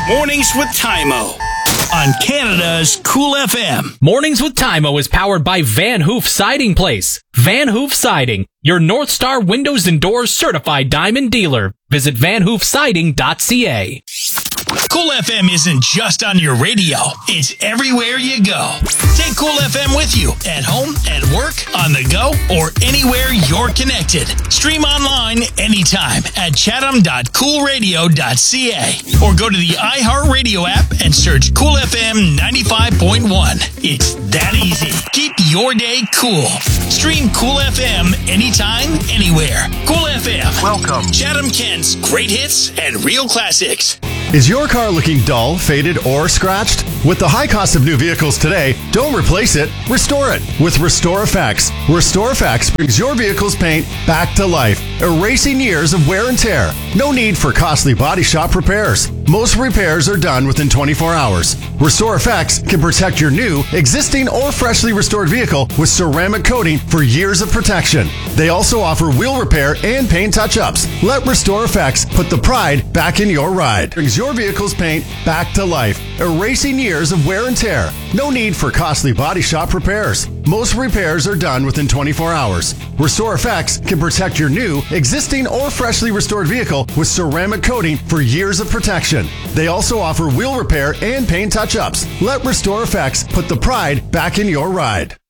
Mornings with Tymo on Canada's Cool FM. Mornings with Tymo is powered by Van Hoof Siding Place. Van Hoof Siding, your North Star Windows and Doors certified diamond dealer. Visit vanhoofsiding.ca. Cool FM isn't just on your radio. It's everywhere you go. Take Cool FM with you at home, at work, on the go, or anywhere you're connected. Stream online anytime at chatham.coolradio.ca or go to the iHeartRadio app and search Cool FM 95.1. It's that easy. Keep your day cool. Stream Cool FM anytime, anywhere. Cool FM. Welcome. Chatham Kent's great hits and real classics. Is your car looking dull, faded, or scratched? With the high cost of new vehicles today, don't replace it, restore it with Restore Effects. Restore Effects brings your vehicle's paint back to life, erasing years of wear and tear. No need for costly body shop repairs. Most repairs are done within 24 hours. Restore Effects can protect your new, existing, or freshly restored vehicle with ceramic coating for years of protection. They also offer wheel repair and paint touch-ups. Let Restore Effects put the pride back in your ride. Brings your vehicle's paint back to life, erasing years of wear and tear. No need for costly body shop repairs. Most repairs are done within 24 hours. Restore Effects can protect your new, existing, or freshly restored vehicle with ceramic coating for years of protection. They also offer wheel repair and paint touch-ups. Let Restore Effects put the pride back in your ride.